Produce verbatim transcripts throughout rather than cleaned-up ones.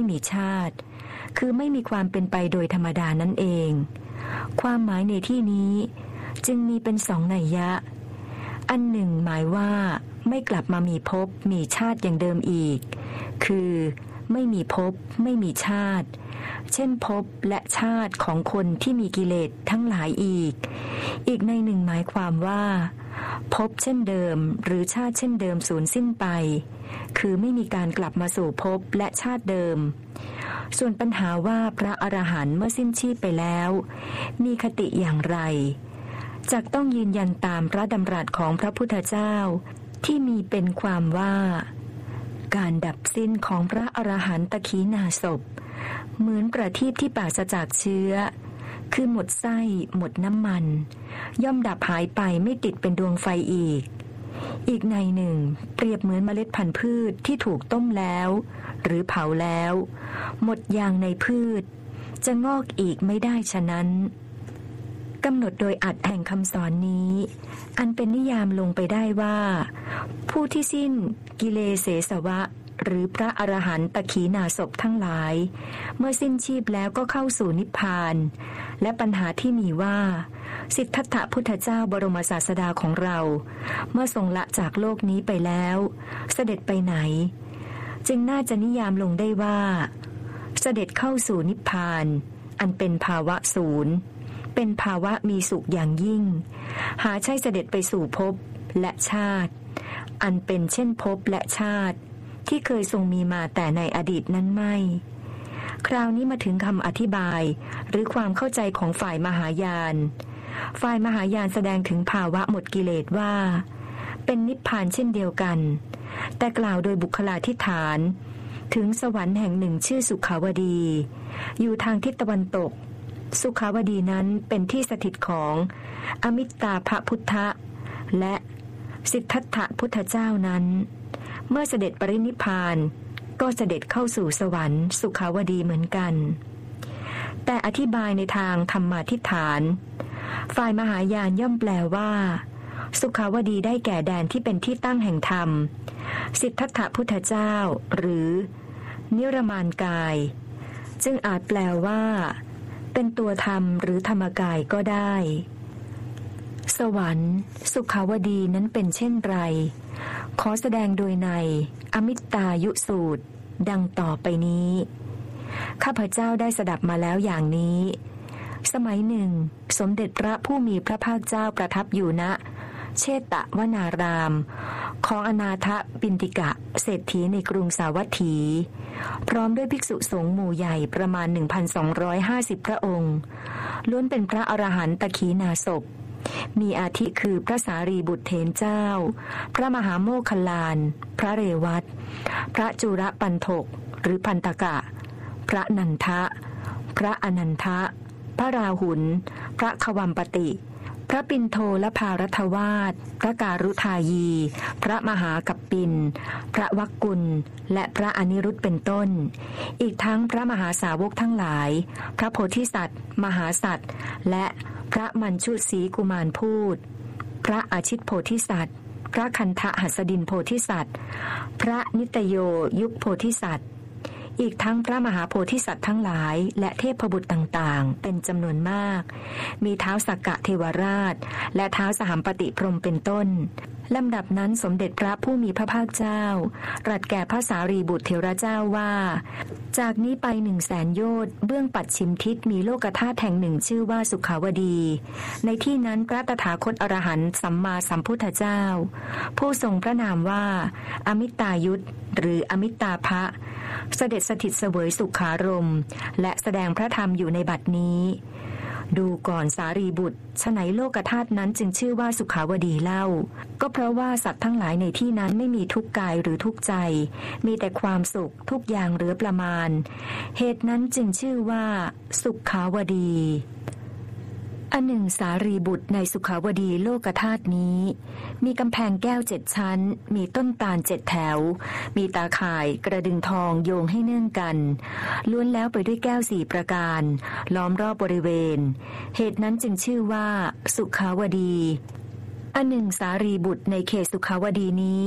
มีชาติคือไม่มีความเป็นไปโดยธรรมดานั่นเองความหมายในที่นี้จึงมีเป็นสองนัยยะอันหนึ่งหมายว่าไม่กลับมามีภพมีชาติอย่างเดิมอีกคือไม่มีภพไม่มีชาติเช่นภพและชาติของคนที่มีกิเลสทั้งหลายอีกอีกในหนึ่งหมายความว่าภพเช่นเดิมหรือชาติเช่นเดิมสูญสิ้นไปคือไม่มีการกลับมาสู่ภพและชาติเดิมส่วนปัญหาว่าพระอรหันต์เมื่อสิ้นชีพไปแล้วมีคติอย่างไรจักต้องยืนยันตามพระดำรัสของพระพุทธเจ้าที่มีเป็นความว่าการดับสิ้นของพระอรหันตขีณาสพเหมือนประทีปที่ปราศจากเชื้อคือหมดไส้หมดน้ำมันย่อมดับหายไปไม่ติดเป็นดวงไฟอีกอีกในหนึ่งเปรียบเหมือนเมล็ดพันธุ์พืชที่ถูกต้มแล้วหรือเผาแล้วหมดยางในพืชจะงอกอีกไม่ได้ฉะนั้นกำหนดโดยอัดแห่งคำสอนนี้อันเป็นนิยามลงไปได้ว่าผู้ที่สิ้นกิเลสสวะหรือพระอรหันตขีณาสพทั้งหลายเมื่อสิ้นชีพแล้วก็เข้าสู่นิพพานและปัญหาที่มีว่าสิทธัตถะพุทธเจ้าบรมศาสดาของเราเมื่อทรงละจากโลกนี้ไปแล้วเสด็จไปไหนจึงน่าจะนิยามลงได้ว่าเสด็จเข้าสู่นิพพานอันเป็นภาวะศูนย์เป็นภาวะมีสุขอย่างยิ่งหาใช่เสด็จไปสู่ภพและชาติอันเป็นเช่นภพและชาติที่เคยทรงมีมาแต่ในอดีตนั้นไม่คราวนี้มาถึงคำอธิบายหรือความเข้าใจของฝ่ายมหายานฝ่ายมหายานแสดงถึงภาวะหมดกิเลสว่าเป็นนิพพานเช่นเดียวกันแต่กล่าวโดยบุคลาธิฐานถึงสวรรค์แห่งหนึ่งชื่อสุขาวดีอยู่ทางทิศตะวันตกสุขาวดีนั้นเป็นที่สถิตของอมิตตาภพุทธะและสิทธัตถะพุทธเจ้านั้นเมื่อเสด็จปรินิพพานก็เสด็จเข้าสู่สวรรค์สุขาวดีเหมือนกันแต่อธิบายในทางธรรมาธิฐานฝ่ายมหายานย่อมแปลว่าสุขาวดีได้แก่แดนที่เป็นที่ตั้งแห่งธรรมสิทธัตถะพุทธเจ้าหรือนิรมานกายจึงอาจแปลว่าเป็นตัวธรรมหรือธรรมกายก็ได้สวรรค์สุขาวดีนั้นเป็นเช่นไรขอแสดงโดยในอมิตตายุสูตรดังต่อไปนี้ข้าพเจ้าได้สดับมาแล้วอย่างนี้สมัยหนึ่งสมเด็จพระผู้มีพระภาคเจ้าประทับอยู่ณเชตวนารามของอนาถปิณฑิกะเศรษฐีในกรุงสาวัตถีพร้อมด้วยภิกษุสงฆ์หมู่ใหญ่ประมาณ หนึ่งพันสองร้อยห้าสิบ พระองค์ล้วนเป็นพระอรหันตขีณาสพมีอาทิคือพระสารีบุตรเถรเจ้าพระมหาโมคคัลลานพระเรวัตพระจุรปันถกหรือพันตกะพระนันทะพระอนันทะพระราหุลพระขวัมปติพระปิณโทและภารัตวาทพระการุทายีพระมหากัปปินพระวักกุลและพระอนิรุตเป็นต้นอีกทั้งพระมหาสาวกทั้งหลายพระโพธิสัตว์มหาสัตว์และพระมัญชุสีกุมารพูดพระอาชิตโพธิสัตว์พระคันธะหัสดินโพธิสัตว์พระนิตโยยุคโพธิสัตว์อีกทั้งพระมหาโพธิสัตว์ทั้งหลายและเทพบุตรต่างๆเป็นจำนวนมากมีท้าวสักกะเทวราชและท้าวสหัมปติพรหมเป็นต้นลำดับนั้นสมเด็จพระผู้มีพระภาคเจ้าตรัสแก่พระสารีบุตรเถระเจ้าว่าจากนี้ไปหนึ่งแสนโยชน์เบื้องปัดชิมทิศมีโลกธาตุแห่งหนึ่งชื่อว่าสุขาวดีในที่นั้นพระตถาคตอรหันต์สัมมาสัมพุทธเจ้าผู้ทรงพระนามว่าอมิตตายุทธหรืออมิตตาภะเสด็จสถิตเสวยสุขารมณ์และแสดงพระธรรมอยู่ในบัดนี้ดูก่อนสารีบุตรฉไนโลกธาตุนั้นจึงชื่อว่าสุขาวดีเล่าก็เพราะว่าสัตว์ทั้งหลายในที่นั้นไม่มีทุกข์กายหรือทุกข์ใจมีแต่ความสุขทุกอย่างเหลือประมาณเหตุนั้นจึงชื่อว่าสุขาวดีอันหนึ่งสารีบุตรในสุขาวดีโลกธาตุนี้มีกำแพงแก้วเจ็ดชั้นมีต้นตาลเจ็ดแถวมีตาข่ายกระดึงทองโยงให้เนื่องกันล้วนแล้วไปด้วยแก้วสี่ประการล้อมรอบบริเวณเหตุนั้นจึงชื่อว่าสุขาวดีอันหนึ่งสารีบุตรในเขตสุขาวดีนี้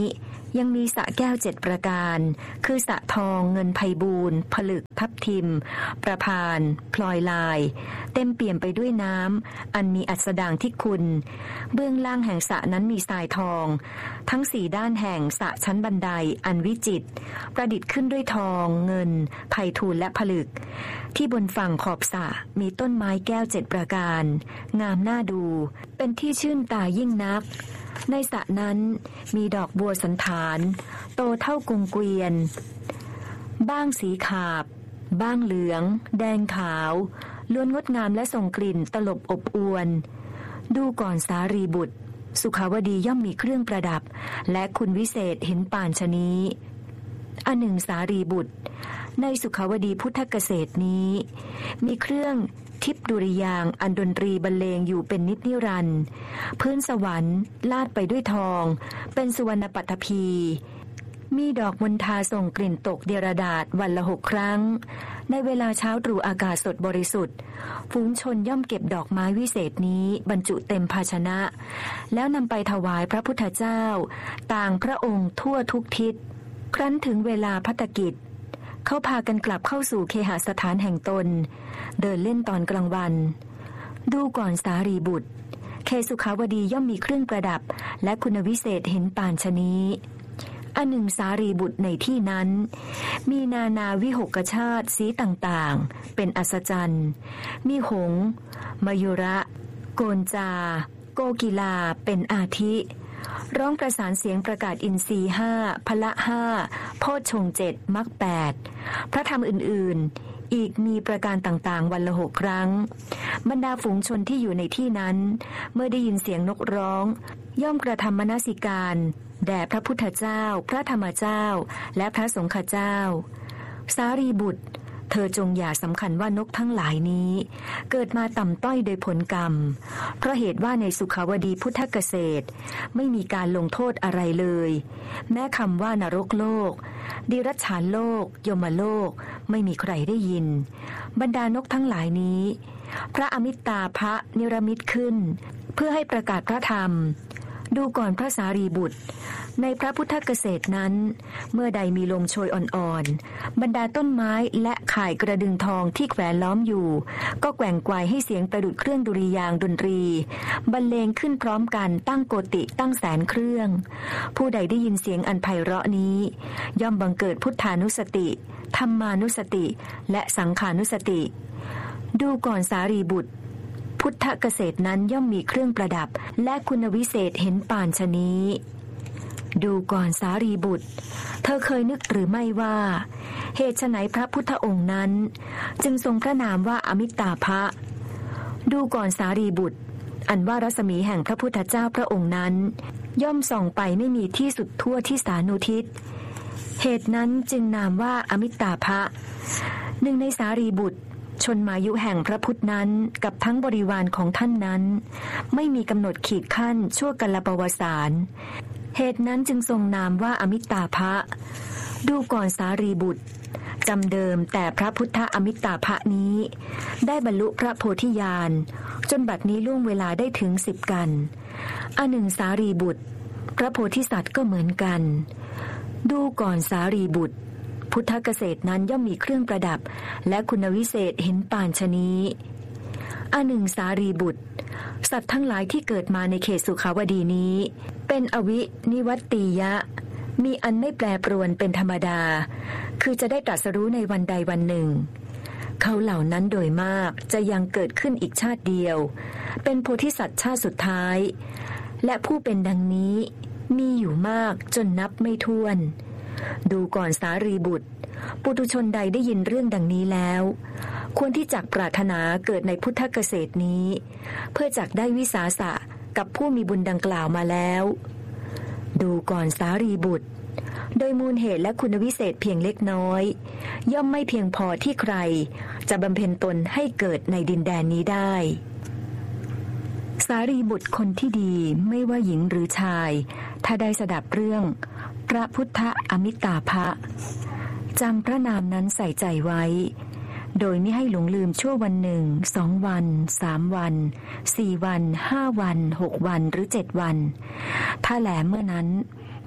ยังมีสระแก้วเจ็ดประการคือสระทองเงินไพบูลย์ผลึกทับทิมประพานพลอยลายเต็มเปี่ยมไปด้วยน้ำอันมีอัสดางที่คุณเบื้องล่างแห่งสระนั้นมีทรายทองทั้งสี่ด้านแห่งสระชั้นบันไดอันวิจิตรประดิษฐ์ขึ้นด้วยทองเงินไพฑูรย์และผลึกที่บนฝั่งขอบสระมีต้นไม้แก้วเจ็ดประการงามน่าดูเป็นที่ชื่นตายิ่งนักในสระนั้นมีดอกบัวสันฐานโตเท่ากงเกวียนบ้างสีขาบบ้างเหลืองแดงขาวล้วนงดงามและส่งกลิ่นตลบอบอวนดูก่อนสารีบุตรสุขาวดีย่อมมีเครื่องประดับและคุณวิเศษเห็นป่านชะนี้อันหนึ่งสารีบุตรในสุขาวดีพุทธเกษตรนี้มีเครื่องทิพดุริยางค์อันดนตรีบรรเลงอยู่เป็นนิจนิรันดร์พื้นสวรรค์ลาดไปด้วยทองเป็นสุวรรณปัตภีมีดอกมณฑาส่งกลิ่นตกเดรดาษวันละหกครั้งในเวลาเช้าตรู่อากาศสดบริสุทธิ์ฝูงชนย่อมเก็บดอกไม้วิเศษนี้บรรจุเต็มภาชนะแล้วนำไปถวายพระพุทธเจ้าต่างพระองค์ทั่วทุกทิศครั้นถึงเวลาภัตกิจเขาพากันกลับเข้าสู่เคหสถานแห่งตนเดินเล่นตอนกลางวันดูก่อนสารีบุตรเคสุขาวดีย่อมมีเครื่องประดับและคุณวิเศษเห็นป่านชะนี้อันหนึ่งสารีบุตรในที่นั้นมีนานาวิหกชาติสีต่างๆเป็นอัศจรรย์มีหงส์มยุระโกนจาโกกีลาเป็นอาทิร้องประสานเสียงประกาศอินทรีย์ห้าพละห้าโพชฌงค์เจ็ดมรรคแปดพระธรรมอื่นๆอีกมีประการต่างๆวันละหกครั้งบรรดาฝูงชนที่อยู่ในที่นั้นเมื่อได้ยินเสียงนกร้องย่อมกระทำมนสิการแด่พระพุทธเจ้าพระธรรมเจ้าและพระสงฆ์เจ้าสารีบุตรเธอจงอย่าสำคัญว่านกทั้งหลายนี้เกิดมาต่ำต้อยโดยผลกรรมเพราะเหตุว่าในสุขาวดีพุทธเกษตรไม่มีการลงโทษอะไรเลยแม้คำว่านรกโลกดิรัจฉานโลกยมโลกไม่มีใครได้ยินบรรดานกทั้งหลายนี้พระอมิตตาภะนิรมิตขึ้นเพื่อให้ประกาศพระธรรมดูก่อนพระสารีบุตรในพระพุทธเกษตรนั้นเมื่อใดมีลมโชยอ่อนๆบรรดาต้นไม้และข่ายกระดึงทองที่แขวนล้อมอยู่ก็แกว่งไกวให้เสียงประดุจเครื่องดุริยางค์ดนตรีบรรเลงขึ้นพร้อมกันตั้งโกติตั้งแสนเครื่องผู้ใดได้ยินเสียงอันไพเราะนี้ย่อมบังเกิดพุทธานุสติธัมมานุสติและสังขานุสติดูก่อนสารีบุตรพุทธเกษตรนั้นย่อมมีเครื่องประดับและคุณวิเศษเห็นป่านชะนี้ดูก่อนสารีบุตรเธอเคยนึกหรือไม่ว่าเหตุไฉนพระพุทธองค์นั้นจึงทรงพระนามว่าอมิตตาภะดูก่อนสารีบุตรอันว่ารัศมีแห่งพระพุทธเจ้าพระองค์นั้นย่อมส่องไปไม่มีที่สุดทั่วที่สานุทิศเหตุนั้นจึงนามว่าอมิตตาภะหนึ่งในสารีบุตรชนมายุแห่งพระพุทธนั้นกับทั้งบริวารของท่านนั้นไม่มีกำหนดขีดขั้นชั่วกัลปวสานเหตุนั้นจึงทรงนามว่าอมิตตาภะดูก่อนสารีบุตรจำเดิมแต่พระพุทธอมิตตาภะนี้ได้บรรลุพระโพธิญาณจนบัดนี้ล่วงเวลาได้ถึงสิบกันอันหนึ่งสารีบุตรพระโพธิสัตว์ก็เหมือนกันดูก่อนสารีบุตรพุทธเกษตรนั้นย่อมมีเครื่องประดับและคุณวิเศษเห็นป่านชะนี้อันหนึ่งสารีบุตรสัตว์ทั้งหลายที่เกิดมาในเขตสุขาวดีนี้เป็นอวินิวัตติยะมีอันไม่แปรปรวนเป็นธรรมดาคือจะได้ตรัสรู้ในวันใดวันหนึ่งเขาเหล่านั้นโดยมากจะยังเกิดขึ้นอีกชาติเดียวเป็นโพธิสัตว์ชาติสุดท้ายและผู้เป็นดังนี้มีอยู่มากจนนับไม่ถ้วนดูก่อนสารีบุตรปุถุชนใดได้ยินเรื่องดังนี้แล้วควรที่จักปรารถนาเกิดในพุทธเกษตรนี้เพื่อจักได้วิสาสะกับผู้มีบุญดังกล่าวมาแล้วดูก่อนสารีบุตรโดยมูลเหตุและคุณวิเศษเพียงเล็กน้อยย่อมไม่เพียงพอที่ใครจะบำเพ็ญตนให้เกิดในดินแดนนี้ได้สารีบุตรคนที่ดีไม่ว่าหญิงหรือชายถ้าได้สดับเรื่องพระพุทธอมิตตาภะจำพระนามนั้นใส่ใจไว้โดยไม่ให้หลงลืมชั่ววันหนึ่งสองวันสามวันสี่วันห้าวันหกวันหรือเจ็ดวันถ้าแหลมเมื่อนั้น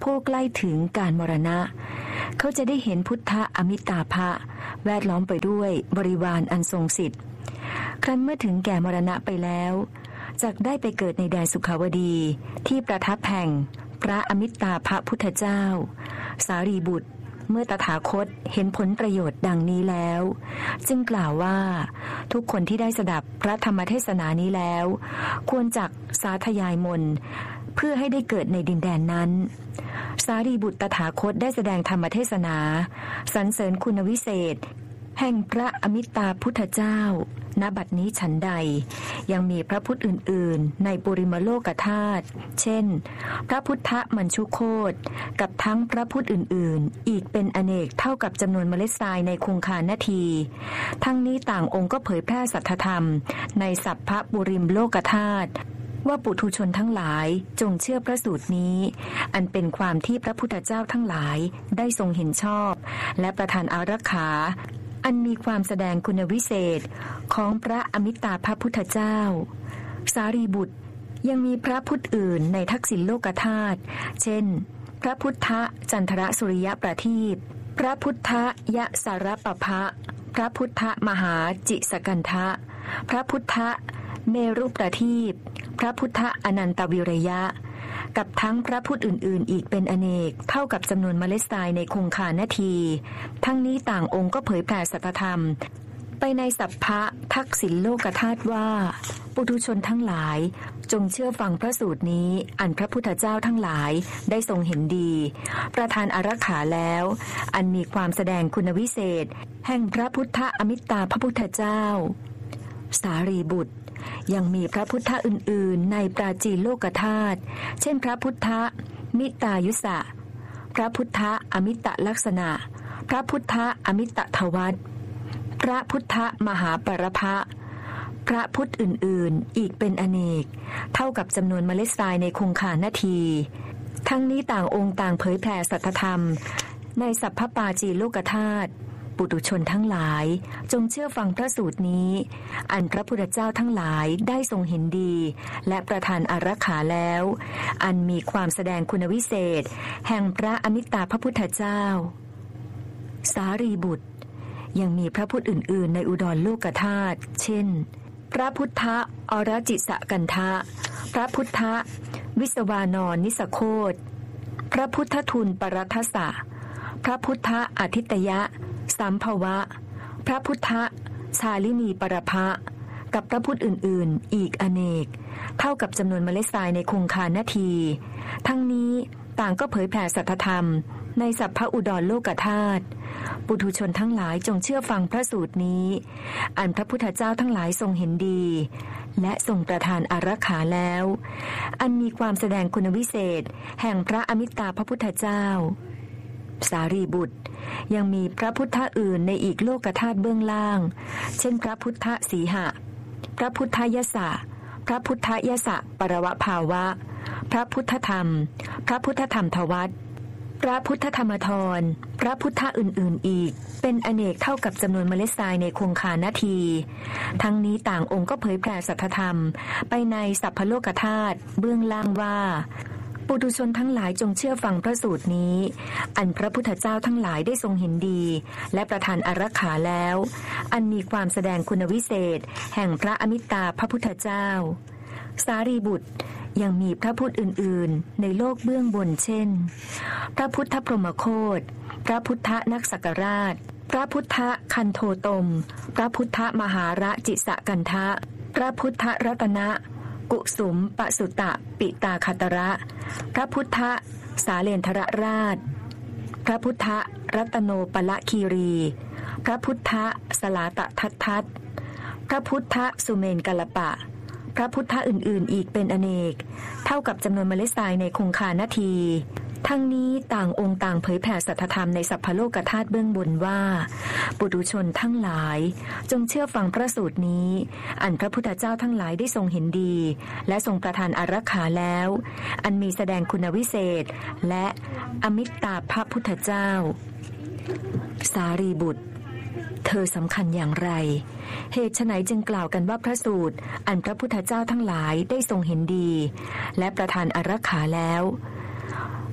ผู้ใกล้ถึงการมรณะเขาจะได้เห็นพุทธอมิตาภะแวดล้อมไปด้วยบริวารอันทรงสิทธิ์ครั้นเมื่อถึงแก่มรณะไปแล้วจักได้ไปเกิดในแดนสุขาวดีที่ประทับแห่งพระอมิตาภะพุทธเจ้าสารีบุตรเมื่อตถาคตเห็นผลประโยชน์ดังนี้แล้วจึงกล่าวว่าทุกคนที่ได้สดับพระธรรมเทศนานี้แล้วควรจักสาธยายมนต์เพื่อให้ได้เกิดในดินแดนนั้นสารีบุตรตถาคตได้แสดงธรรมเทศนาสรรเสริญคุณวิเศษแห่งพระอมิตาพุทธเจ้าณบัดนี้ฉันใดยังมีพระพุทธอื่นๆในปุริมโลกธาตุเช่นพระพุทธมัญชุโคตกับทั้งพระพุทธอื่นๆอีกเป็นอเนกเท่ากับจำนวนเมล็ดทรายในคงคานาทีทั้งนี้ต่างองค์ก็เผยแพร่สัทธธรรมในสัพพปุริมโลกธาตุว่าปุถุชนทั้งหลายจงเชื่อพระสูตรนี้อันเป็นความที่พระพุทธเจ้าทั้งหลายได้ทรงเห็นชอบและประทานอารักขาอันมีความแสดงคุณวิเศษของพระอมิตาภพุทธเจ้าสารีบุตรยังมีพระพุทธอื่นในทักษิณโลกธาตุเช่นพระพุทธจันทรสุริยประทีปพระพุทธยะสารปภะพระพุทธมหาจิสกันทะพระพุทธเมรุประทีปพระพุทธอนันตวิริยะกับทั้งพระพุทธอื่นๆอีกเป็นอเนกเท่ากับจำนวนเมล็ดทรายในคงคานาทีทั้งนี้ต่างองค์ก็เผยแผ่สัทธธรรมไปในสัพพะทักษิณโลกธาตุว่าปุถุชนทั้งหลายจงเชื่อฟังพระสูตรนี้อันพระพุทธเจ้าทั้งหลายได้ทรงเห็นดีประทานอารักขาแล้วอันมีความแสดงคุณวิเศษแห่งพระพุทธอมิตตาพระพุทธเจ้าสารีบุตรยังมีพระพุทธอื่นๆในปราจีนโลกธาตุเช่นพระพุทธมิตายุสะพระพุทธอมิตลักษณะพระพุทธอมิตทวัตพระพุทธมหาปรภะพระพุทธอื่นๆอีกเป็นอเนกเท่ากับจำนวนเมล็ดทรายในคงคานาทีทั้งนี้ต่างองค์ต่างเผยแผ่สัทธธรรมในสัพพปาจีโลกธาตุปุถุชนทั้งหลายจงเชื่อฟังพระสูตรนี้อันพระพุทธเจ้าทั้งหลายได้ทรงเห็นดีและประทานอารักขาแล้วอันมีความแสดงคุณวิเศษแห่งพระอมิตาพระพุทธเจ้าสารีบุตรยังมีพระพุทธอื่นๆในอุดรโลกธาตุเช่นพระพุทธอรจิสกันทะพระพุทธวิสวานรนิสโคตพระพุทธทุลปรัทสะพระพุทธอาทิตยะสัมภวะพระพุทธชาลินีปรภะกับพระพุทธอื่นๆอีกอเนกเท่ากับจำนวนเมล็ดทรายในคงคานาทีทั้งนี้ต่างก็เผยแผ่สัทธธรรมในสัพพอุดรโลกธาตุปุถุชนทั้งหลายจงเชื่อฟังพระสูตรนี้อันพระพุทธเจ้าทั้งหลายทรงเห็นดีและทรงประทานอารักขาแล้วอันมีความแสดงคุณวิเศษแห่งพระอมิตาพระพุทธเจ้าสารีบุตรยังมีพระพุทธอื่นในอีกโลกธาตุเบื้องล่างเช่นพระพุทธสีหะพระพุทธยสะพระพุทธยสะปรวภาวะพระพุทธธรรมพระพุทธธรรมทวัตพระพุทธธรรมธรพระพุทธอื่นๆอีกเป็นอเนกเท่ากับจำนวนเมล็ดทรายในคงคานาทีทั้งนี้ต่างองค์ก็เผยแผ่สัทธธรรมไปในสัพพโลกธาตุเบื้องล่างว่าปุถุชนทั้งหลายจงเชื่อฟังพระสูตรนี้อันพระพุทธเจ้าทั้งหลายได้ทรงเห็นดีและประทานอารักขาแล้วอันมีความแสดงคุณวิเศษแห่งพระอมิตาพระพุทธเจ้าสารีบุตรยังมีพระพุทธอื่นๆในโลกเบื้องบนเช่นพระพุทธพรหมโคตพระพุทธนักสักราชพระพุทธคันโทตมพระพุทธมหาระจิสกันทะพระพุทธรัตนะกุสุมปสุตะปิตาคตระพระพุทธสาเลนทรราชพระพุทธรัตโนปละคีรีพระพุทธสลาตทัตทัตพระพุทธสุเมนกัลปะพระพุทธอื่นๆอีกเป็นอเนกเท่ากับจำนวนเมล็ดทรายในคงคานาทีทั้งนี้ต่างองค์ต่างเผยแผ่สัทธธรรมในสัพพโลกธาตุเบื้องบนว่าปุถุชนทั้งหลายจงเชื่อฟังพระสูตรนี้อันพระพุทธเจ้าทั้งหลายได้ทรงเห็นดีและทรงประทานอารักขาแล้วอันมีแสดงคุณวิเศษและอมิตตาพระพุทธเจ้าสารีบุตรเธอสำคัญอย่างไรเหตุไฉนจึงกล่าวกันว่าพระสูตรอันพระพุทธเจ้าทั้งหลายได้ทรงเห็นดีและประทานอารักขาแล้ว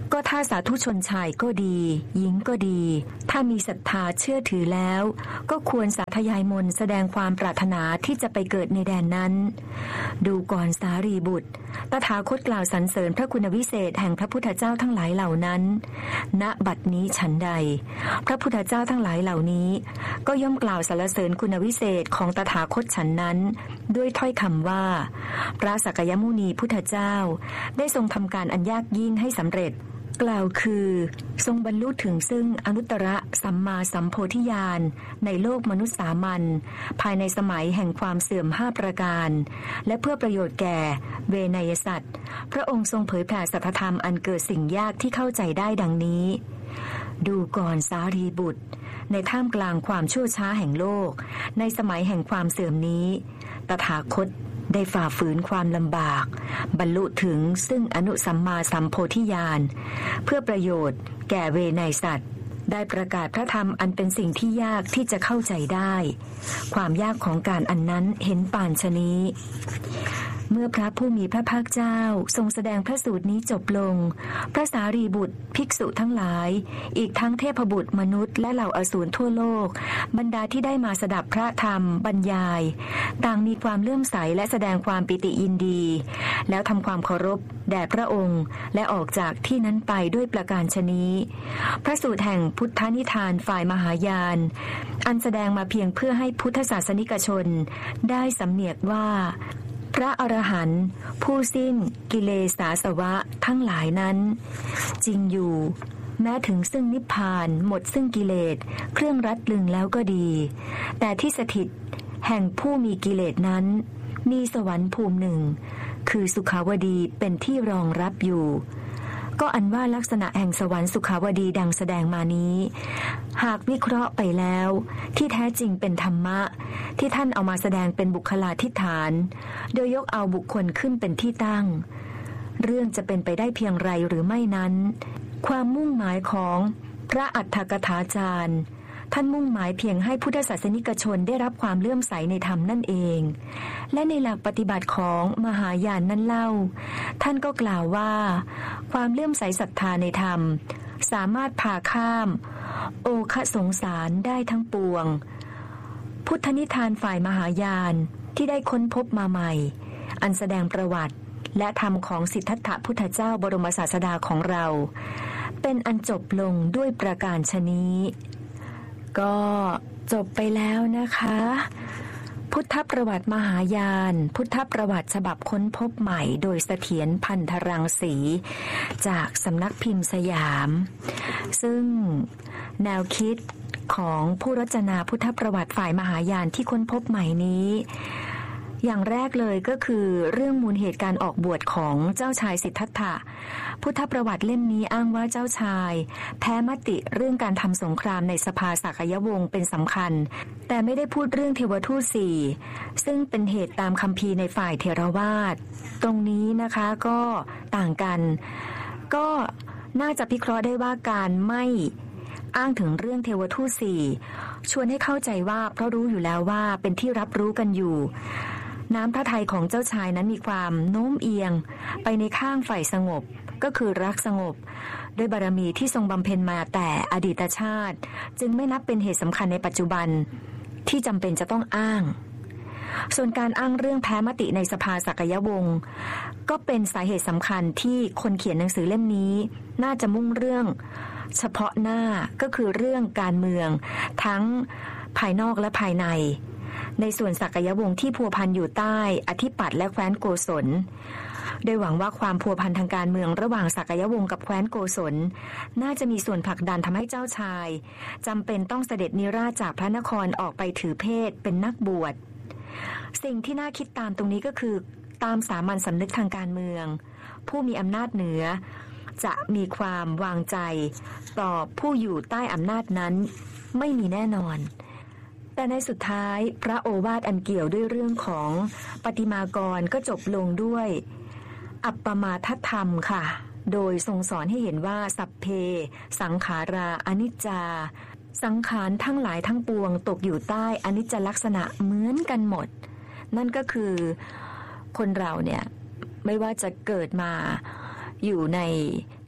ก็ถ้าสาธุชนชายก็ดีหญิงก็ดีถ้ามีศรัทธาเชื่อถือแล้วก็ควรสาธยายมนต์แสดงความปรารถนาที่จะไปเกิดในแดนนั้นดูก่อนสารีบุตรตถาคตกล่าวสรรเสริญพระคุณวิเศษแห่งพระพุทธเจ้าทั้งหลายเหล่านั้นณบัดนี้ฉันใดพระพุทธเจ้าทั้งหลายเหล่านี้ก็ย่อมกล่าวสรรเสริญคุณวิเศษของตถาคตฉันนั้นด้วยถ้อยคำว่าพระสักยมุนีพุทธเจ้าได้ทรงทำการอันยากยิ่งให้สำเร็จกล่าวคือทรงบรรลุถึงซึ่งอนุตตรสัมมาสัมโพธิญาณในโลกมนุษย์สามัญภายในสมัยแห่งความเสื่อมห้าประการและเพื่อประโยชน์แก่เวนยสัตว์พระองค์ทรงเผยแผ่สัทธธรรมอันเกิดสิ่งยากที่เข้าใจได้ดังนี้ดูก่อนสารีบุตรในท่ามกลางความชั่วช้าแห่งโลกในสมัยแห่งความเสื่อมนี้ตถาคตได้ฝ่าฝืนความลำบากบรรลุถึงซึ่งอนุสัมมาสัมโพธิญาณเพื่อประโยชน์แก่เวไนยสัตว์ได้ประกาศพระธรรมอันเป็นสิ่งที่ยากที่จะเข้าใจได้ความยากของการอันนั้นเห็นป่านชะนี้เมื่อพระผู้มีพระภาคเจ้าทรงแสดงพระสูตรนี้จบลงพระสารีบุตรภิกษุทั้งหลายอีกทั้งเทพบุตรมนุษย์และเหล่าอสูรทั่วโลกบรรดาที่ได้มาสดับพระธรรมบรรยายต่างมีความเลื่อมใสและแสดงความปิติยินดีแล้วทำความเคารพแด่พระองค์และออกจากที่นั้นไปด้วยประการฉนี้พระสูตรแห่งพุทธนิทานฝ่ายมหายานอันแสดงมาเพียงเพื่อให้พุทธศาสนิกชนได้สำเนียกว่าพระอรหันต์ผู้สิ้นกิเลสอาสวะทั้งหลายนั้นจริงอยู่แม้ถึงซึ่งนิพพานหมดซึ่งกิเลสเครื่องรัดลึงแล้วก็ดีแต่ที่สถิตแห่งผู้มีกิเลสนั้นมีสวรรค์ภูมิหนึ่งคือสุขาวดีเป็นที่รองรับอยู่ก็อันว่าลักษณะแห่งสวรรค์สุขาวดีดังแสดงมานี้หากวิเคราะห์ไปแล้วที่แท้จริงเป็นธรรมะที่ท่านเอามาแสดงเป็นบุคลาธิฐานโดยยกเอาบุคคลขึ้นเป็นที่ตั้งเรื่องจะเป็นไปได้เพียงไรหรือไม่นั้นความมุ่งหมายของพระอัฏฐกถาจารย์ท่านมุ่งหมายเพียงให้พุทธศาสนิกชนได้รับความเลื่อมใสในธรรมนั่นเองและในหลักปฏิบัติของมหายานนั้นเล่าท่านก็กล่าวว่าความเลื่อมใสศรัทธาในธรรมสามารถผ่าข้ามโอคะสงสารได้ทั้งปวงพุทธนิทานฝ่ายมหายานที่ได้ค้นพบมาใหม่อันแสดงประวัติและธรรมของสิทธัตถะพุทธเจ้าบรมศาสดาของเราเป็นอันจบลงด้วยประการฉนี้ก็จบไปแล้วนะคะพุทธประวัติมหายานพุทธประวัติฉบับค้นพบใหม่โดยเสถียรพันธรังสีจากสำนักพิมพ์สยามซึ่งแนวคิดของผู้รจนาพุทธประวัติฝ่ายมหายานที่ค้นพบใหม่นี้อย่างแรกเลยก็คือเรื่องมูลเหตุการออกบวชของเจ้าชายสิทธัตถะพุทธประวัติเล่มนี้อ้างว่าเจ้าชายแพ้มติเรื่องการทำสงครามในสภาสักยวงศ์เป็นสำคัญแต่ไม่ได้พูดเรื่องเทวทูตสี่ซึ่งเป็นเหตุตามคัมภีร์ในฝ่ายเถรวาทตรงนี้นะคะก็ต่างกันก็น่าจะพิเคราะห์ได้ว่าการไม่อ้างถึงเรื่องเทวทูตสี่ชวนให้เข้าใจว่าเพราะรู้อยู่แล้วว่าเป็นที่รับรู้กันอยู่น้ำพระทัยของเจ้าชายนั้นมีความโน้มเอียงไปในข้างฝ่ายสงบก็คือรักสงบด้วยบารมีที่ทรงบำเพ็ญมาแต่อดีตชาติจึงไม่นับเป็นเหตุสำคัญในปัจจุบันที่จำเป็นจะต้องอ้างส่วนการอ้างเรื่องแพ้มติในสภาสักยวงศ์ก็เป็นสาเหตุสำคัญที่คนเขียนหนังสือเล่มนี้น่าจะมุ่งเรื่องเฉพาะหน้าก็คือเรื่องการเมืองทั้งภายนอกและภายในในส่วนสักยวงศ์ที่พัวพันอยู่ใต้อธิปัตย์และแคว้นโกศลโดยหวังว่าความพัวพันทางการเมืองระหว่างสักยวงศ์กับแคว้นโกศลน่าจะมีส่วนผลักดันทำให้เจ้าชายจำเป็นต้องเสด็จนิราชจากพระนครออกไปถือเพศเป็นนักบวชสิ่งที่น่าคิดตามตรงนี้ก็คือตามสามัญสำนึกทางการเมืองผู้มีอำนาจเหนือจะมีความวางใจต่อผู้อยู่ใต้อำนาจนั้นไม่มีแน่นอนแต่ในสุดท้ายพระโอวาทอันเกี่ยวด้วยเรื่องของปฏิมากรก็จบลงด้วยอัปปมาทธรรมค่ะโดยทรงสอนให้เห็นว่าสัพเพสังขาราอนิจจาสังขารทั้งหลายทั้งปวงตกอยู่ใต้อนิจจลักษณะเหมือนกันหมดนั่นก็คือคนเราเนี่ยไม่ว่าจะเกิดมาอยู่ใน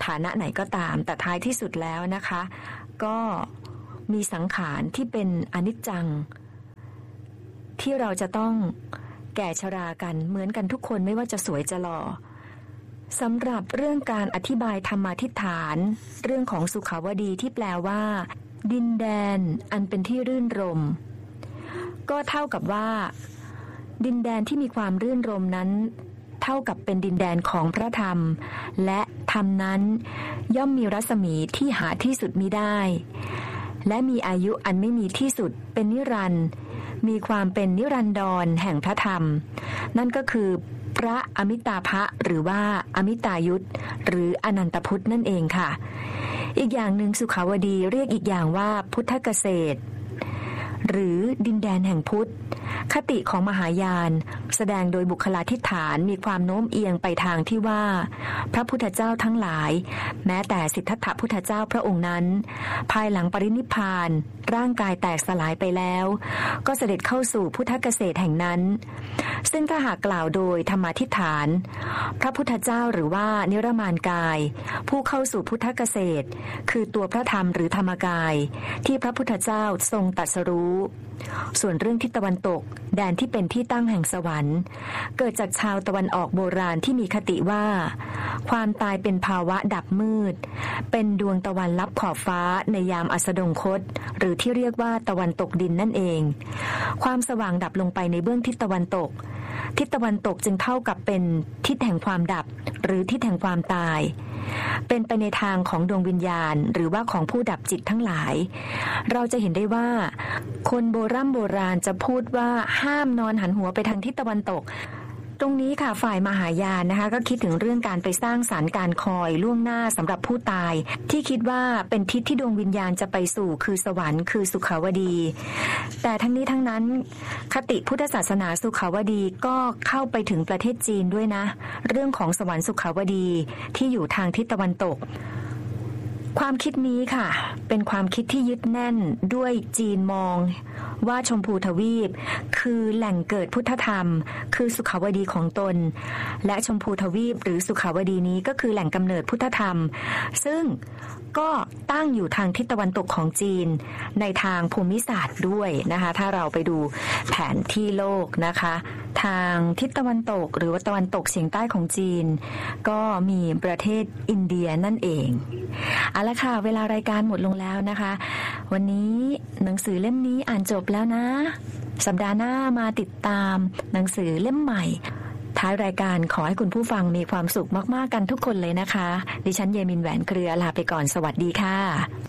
ฐานะไหนก็ตามแต่ท้ายที่สุดแล้วนะคะก็มีสังขารที่เป็นอนิจจังที่เราจะต้องแก่ชรากันเหมือนกันทุกคนไม่ว่าจะสวยจะหล่อสำหรับเรื่องการอธิบายธรรมาธิฐานเรื่องของสุขาวดีที่แปลว่าดินแดนอันเป็นที่รื่นรมก็เท่ากับว่าดินแดนที่มีความรื่นรมนั้นเท่ากับเป็นดินแดนของพระธรรมและธรรมนั้นย่อมมีรัศมีที่หาที่สุดมิได้และมีอายุอันไม่มีที่สุดเป็นนิรันดร์มีความเป็นนิรันดรแห่งพระธรรมนั่นก็คือพระอมิตาภะหรือว่าอมิตายุตหรืออนันตพุทธนั่นเองค่ะอีกอย่างหนึ่งสุขาวดีเรียกอีกอย่างว่าพุทธเกษตรหรือดินแดนแห่งพุทธคติของมหายานแสดงโดยบุคลาธิฐานมีความโน้มเอียงไปทางที่ว่าพระพุทธเจ้าทั้งหลายแม้แต่สิทธัตถพุทธเจ้าพระองค์นั้นภายหลังปรินิพพานร่างกายแตกสลายไปแล้วก็เสด็จเข้าสู่พุทธเกษตรแห่งนั้นซึ่งถ้าหากกล่าวโดยธรรมาธิฐานพระพุทธเจ้าหรือว่านิรมานกายผู้เข้าสู่พุทธเกษตรคือตัวพระธรรมหรือธรรมกายที่พระพุทธเจ้าทรงตรัสรู้ส่วนเรื่องทิศตะวันตกแดนที่เป็นที่ตั้งแห่งสวรรค์เกิดจากชาวตะวันออกโบราณที่มีคติว่าความตายเป็นภาวะดับมืดเป็นดวงตะวันลับขอบฟ้าในยามอัสดงคตหรือที่เรียกว่าตะวันตกดินนั่นเองความสว่างดับลงไปในเบื้องทิศตะวันตกทิศตะวันตกจึงเท่ากับเป็นทิศแห่งความดับหรือทิศแห่งความตายเป็นไปในทางของดวงวิญญาณหรือว่าของผู้ดับจิตทั้งหลายเราจะเห็นได้ว่าคนโบราณโบราณจะพูดว่าห้ามนอนหันหัวไปทางทิศตะวันตกตรงนี้ค่ะฝ่ายมหายานนะคะก็คิดถึงเรื่องการไปสร้างศาลการคอยล่วงหน้าสำหรับผู้ตายที่คิดว่าเป็นทิศที่ดวงวิญญาณจะไปสู่คือสวรรค์คือสุขาวดีแต่ทั้งนี้ทั้งนั้นคติพุทธศาสนาสุขาวดีก็เข้าไปถึงประเทศจีนด้วยนะเรื่องของสวรรค์สุขาวดีที่อยู่ทางทิศตะวันตกความคิดนี้ค่ะเป็นความคิดที่ยึดแน่นด้วยจีนมองว่าชมพูทวีปคือแหล่งเกิดพุทธธรรมคือสุขาวดีของตนและชมพูทวีปหรือสุขาวดีนี้ก็คือแหล่งกำเนิดพุทธธรรมซึ่งก็ตั้งอยู่ทางทิศตะวันตกของจีนในทางภูมิศาสตร์ด้วยนะคะถ้าเราไปดูแผนที่โลกนะคะทางทิศตะวันตกหรือว่าตะวันตกเฉียงใต้ของจีนก็มีประเทศอินเดียนั่นเองเอาละค่ะเวลารายการหมดลงแล้วนะคะวันนี้หนังสือเล่มนี้อ่านจบแล้วนะสัปดาห์หน้ามาติดตามหนังสือเล่มใหม่ท้ายรายการขอให้คุณผู้ฟังมีความสุขมากๆกันทุกคนเลยนะคะดิฉันเยมินแหวนเครือลาไปก่อนสวัสดีค่ะ